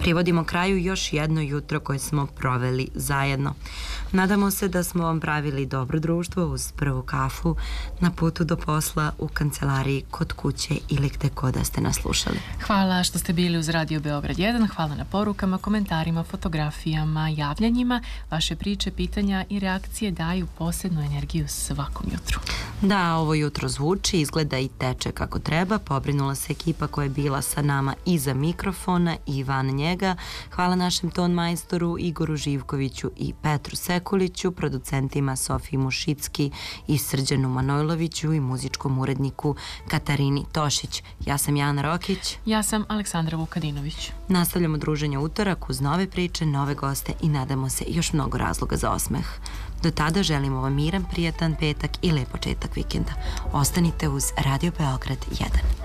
privodimo kraju još jedno jutro koje smo proveli zajedno. Nadamo se da smo vam pravili dobro društvo uz prvu kafu na putu do posla, u kancelariji, kod kuće ili gde god da ste nas slušali. Hvala što ste bili uz Radio Beograd 1. Hvala na porukama, komentarima, fotografijama, javljanjima. Vaše priče, pitanja i reakcije daju posebnu energiju svakom jutru. Da, ovo jutro zvuči, izgleda i teče kako treba. Pobrinula se ekipa koja je bila sa nama iza mikrofona i van njega. Hvala našem ton majstoru Igoru Živkoviću i Petru Sekuliću, producentima Sofiji Mušicki i Srđanu Manojloviću i muzičkom uredniku Katarini Tošić. Ja sam Jana Rokić. Ja sam Aleksandra Vukadinović. Nastavljamo druženje utorak uz nove priče, nove goste i nadamo se još mnogo razloga za osmeh. Do tada želimo vam miran, prijatan petak i lep početak vikenda. Ostanite uz Radio Beograd 1.